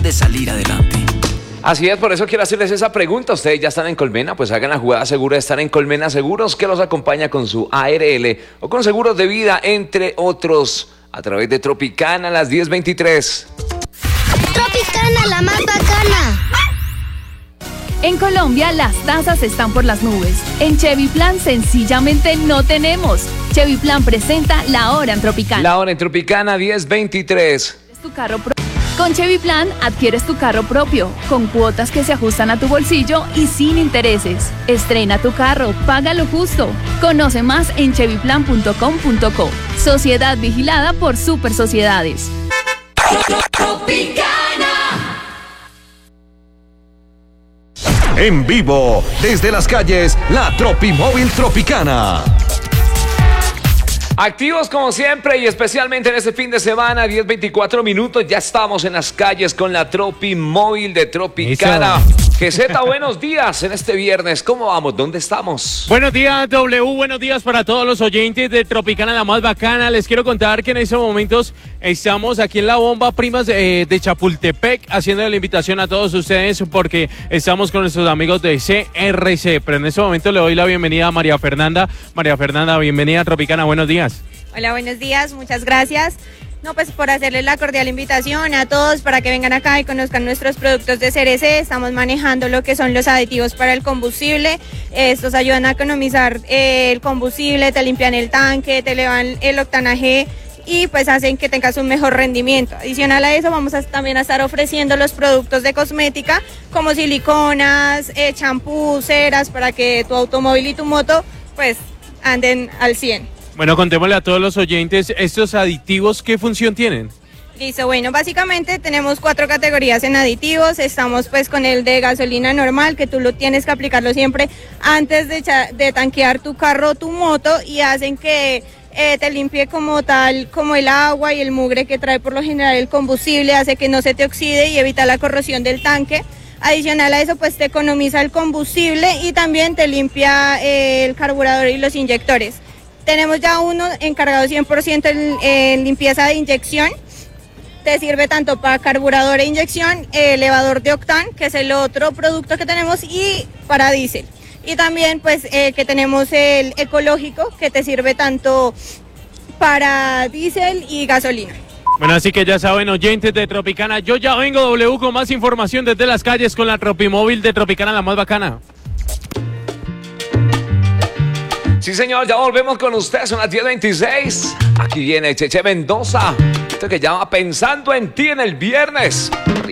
de salir adelante. Así es, por eso quiero hacerles esa pregunta. ¿Ustedes ya están en Colmena? Pues hagan la jugada segura de estar en Colmena Seguros, que los acompaña con su ARL o con seguros de vida, entre otros, a través de Tropicana a las 10:23. Tropicana, la más bacana. En Colombia las tasas están por las nubes. En Chevy Plan sencillamente no tenemos. Chevy Plan presenta La Hora en Tropicana. La Hora en Tropicana 10:23. Con Chevy Plan adquieres tu carro propio, con cuotas que se ajustan a tu bolsillo y sin intereses. Estrena tu carro, paga lo justo. Conoce más en chevyplan.com.co. Sociedad vigilada por Super Sociedades. En vivo, desde las calles, la Tropimóvil Tropicana. Activos como siempre y especialmente en este fin de semana, 10:24 minutos, ya estamos en las calles con la Tropimóvil de Tropicana. Geseta, buenos días en este viernes, ¿cómo vamos? ¿Dónde estamos? Buenos días, W, buenos días para todos los oyentes de Tropicana, la más bacana. Les quiero contar que en estos momentos estamos aquí en la Bomba Primas de Chapultepec, haciendo la invitación a todos ustedes porque estamos con nuestros amigos de CRC. Pero en este momento le doy la bienvenida a María Fernanda. María Fernanda, bienvenida a Tropicana, buenos días. Hola, buenos días, muchas gracias. No, pues por hacerles la cordial invitación a todos para que vengan acá y conozcan nuestros productos de CRC. Estamos manejando lo que son los aditivos para el combustible. Estos ayudan a economizar el combustible, te limpian el tanque, te elevan el octanaje y pues hacen que tengas un mejor rendimiento. Adicional a eso vamos también a estar ofreciendo los productos de cosmética como siliconas, champú, ceras para que tu automóvil y tu moto pues anden al 100. Bueno, contémosle a todos los oyentes, estos aditivos, ¿qué función tienen? Listo, bueno, básicamente tenemos 4 categorías en aditivos. Estamos pues con el de gasolina normal, que tú lo tienes que aplicarlo siempre antes de tanquear tu carro o tu moto y hacen que te limpie como tal, como el agua y el mugre que trae por lo general el combustible, hace que no se te oxide y evita la corrosión del tanque. Adicional a eso, pues te economiza el combustible y también te limpia el carburador y los inyectores. Tenemos ya uno encargado 100% en limpieza de inyección. Te sirve tanto para carburador e inyección, elevador de octán, que es el otro producto que tenemos, y para diésel. Y también pues que tenemos el ecológico, que te sirve tanto para diésel y gasolina. Bueno, así que ya saben, oyentes de Tropicana, yo ya vengo, W, con más información desde las calles con la Tropimóvil de Tropicana, la más bacana. Sí, señor, ya volvemos con usted, son las 10:26. Aquí viene Cheche Mendoza, esto que ya va pensando en ti en el viernes.